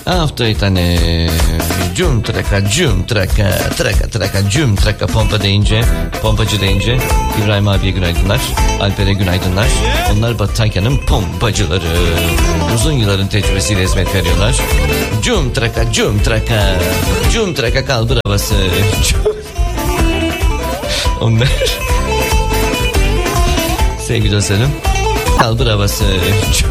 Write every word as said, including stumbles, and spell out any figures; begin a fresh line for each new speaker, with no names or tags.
Haftayı tane cum traka cum traka traka traka cum traka pompa deyince, pompacı deyince İbrahim abiye günaydınlar, Alper'e günaydınlar. Onlar Batı Takya'nın pompacıları. Uzun yılların tecrübesiyle hizmet veriyorlar. Cum traka cum traka cum traka kaldır havası. Onlar sevgili dostlarım, kaldır havası.